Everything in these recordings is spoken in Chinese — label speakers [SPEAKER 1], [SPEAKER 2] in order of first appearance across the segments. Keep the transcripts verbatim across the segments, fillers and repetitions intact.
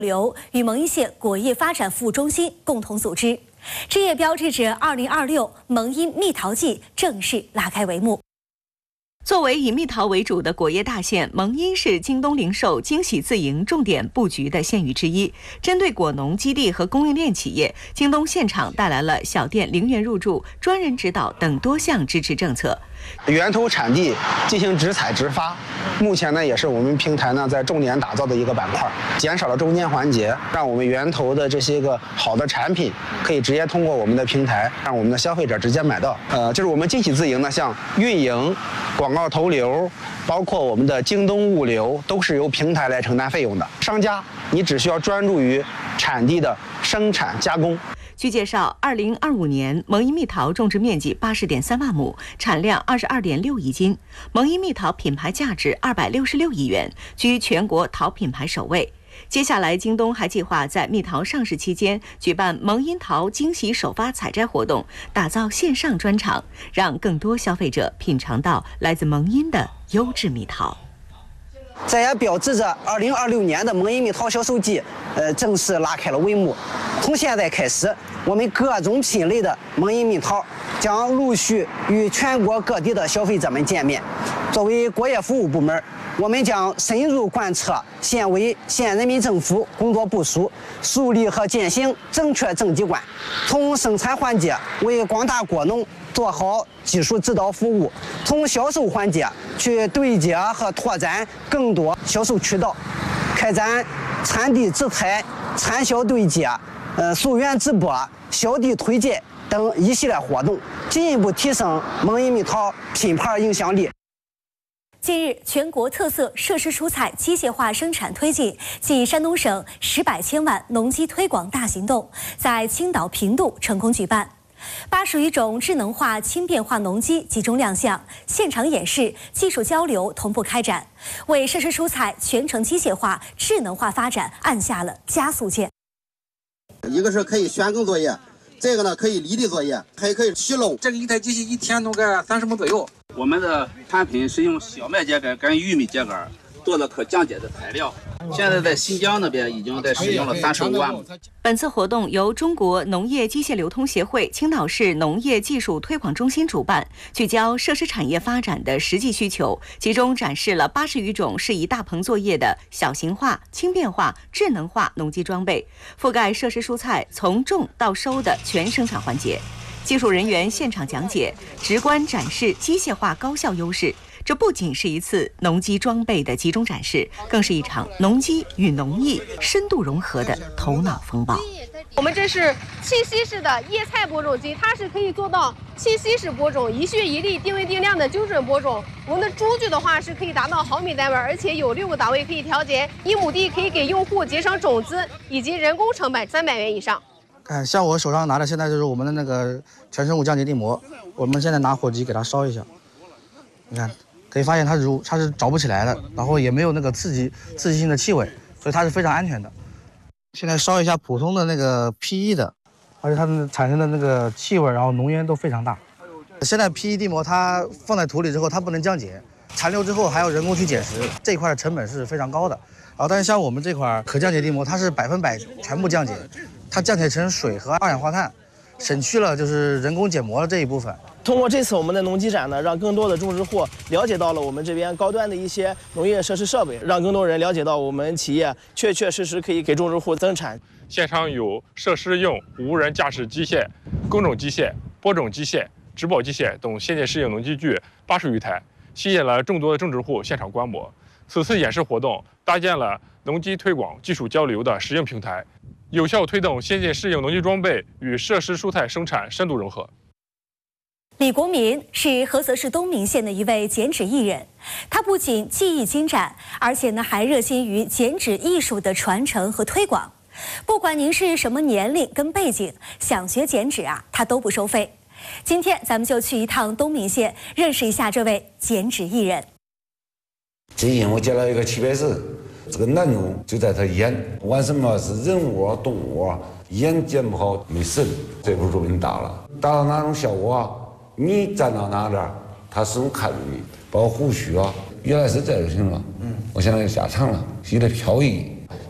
[SPEAKER 1] 流与蒙阴县果业发展服务中心共同组织，这也标志着二零二六蒙阴蜜桃季正式拉开帷幕。
[SPEAKER 2] 作为以蜜桃为主的果业大县，蒙阴是京东零售惊喜自营重点布局的县域之一。针对果农基地和供应链企业，京东现场带来了小店零元入驻、专人指导等多项支持政策。
[SPEAKER 3] 源头产地进行直采直发，目前呢也是我们平台呢在重点打造的一个板块，减少了中间环节，让我们源头的这些个好的产品可以直接通过我们的平台，让我们的消费者直接买到。呃，就是我们惊喜自营呢，像运营、广告投流，包括我们的京东物流，都是由平台来承担费用的。商家你只需要专注于产地的生产加工。
[SPEAKER 2] 据介绍，二零二五年蒙阴蜜桃种植面积八十点三万亩，产量二十二点六亿斤。蒙阴蜜桃品牌价值二百六十六亿元，居全国桃品牌首位。接下来，京东还计划在蜜桃上市期间举办蒙阴桃惊喜首发采摘活动，打造线上专场，让更多消费者品尝到来自蒙阴的优质蜜桃。
[SPEAKER 4] 这也标志着二零二六年的蒙阴蜜桃销售季，呃，正式拉开了帷幕。从现在开始，我们各种品类的蒙阴蜜桃将陆续与全国各地的消费者们见面。作为果业服务部门，我们将深入贯彻县委县人民政府工作部署，树立和践行正确政绩观，从生产环节为广大果农 做好技术指导服务，从销售环节去对接和拓展更多销售渠道，开展产地直采、产销对接、呃溯源直播、销地推介等一系列活动，进一步提升蒙阴蜜桃品牌影响力。
[SPEAKER 1] 近日，全国特色设施蔬菜机械化生产推进暨山东省十百千万农机推广大行动在青岛平度成功举办。 八十余种智能化、轻便化农机集中亮相，现场演示、技术交流同步开展，为设施蔬菜全程机械化、智能化发展按下了加速键。
[SPEAKER 5] 一个是可以选耕作业，这个呢可以离地作业，还可以洗漏。
[SPEAKER 6] 这个一台机器一天弄个三十亩左右。
[SPEAKER 7] 我们的产品是用小麦秸秆跟玉米秸秆做的可降解的材料。 现在在新疆那边已经在使用了三十五万亩。
[SPEAKER 2] 本次活动由中国农业机械流通协会青岛市农业技术推广中心主办，聚焦设施产业发展的实际需求，集中展示了八十余种适宜大棚作业的小型化、轻便化、智能化农机装备，覆盖设施蔬菜从种到收的全生产环节。技术人员现场讲解，直观展示机械化高效优势。 这不仅是一次农机装备的集中展示，更是一场农机与农艺深度融合的头脑风暴。
[SPEAKER 8] 我们这是气息式的叶菜播种机，它是可以做到气息式播种，一穴一粒、定位定量的精准播种。我们的株距的话是可以达到毫米单位，而且有六个档位可以调节，一亩地可以给用户节省种子以及人工成本三百元以上。
[SPEAKER 9] 看，像我手上拿的现在就是我们的那个全生物降解地膜，我们现在拿火机给它烧一下，你看。 可以发现它是它是着不起来的，然后也没有那个刺激刺激性的气味，所以它是非常安全的。现在烧一下普通的那个 P E 的，而且它们产生的那个气味，然后浓烟都非常大。现在 P E 地膜它放在土里之后，它不能降解，残留之后还要人工去捡拾，这一块的成本是非常高的。然后但是像我们这块可降解地膜，它是百分百全部降解，它降解成水和二氧化碳，省去了就是人工减膜的这一部分。
[SPEAKER 10] 通过这次我们的农机展呢，让更多的种植户了解到了我们这边高端的一些农业设施设备，让更多人了解到我们企业确确实实可以给种植户增产。
[SPEAKER 11] 现场有设施用无人驾驶机械、耕种机械、播种机械、植保机械等先进适应农机具八十余台，吸引了众多的种植户现场观摩。此次演示活动搭建了农机推广技术交流的实应平台，有效推动先进适应农机装备与设施蔬菜生产深度融合。
[SPEAKER 1] 李国民是菏泽市东明县的一位剪纸艺人，他不仅技艺精湛，而且呢还热心于剪纸艺术的传承和推广。不管您是什么年龄跟背景，想学剪纸啊，他都不收费。今天咱们就去一趟东明县，认识一下这位剪纸艺人。
[SPEAKER 12] 这一年我剪了一个七百字，这个难度就在他眼，玩什么是人物啊、动物啊，眼剪不好没神，这步就给你打了，达到哪种效果啊？ 你站到哪点，他始终看着你，包括胡须啊，原来是这就行了，嗯，我现在下场了，洗得飘逸。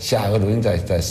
[SPEAKER 12] 下一个录音再再。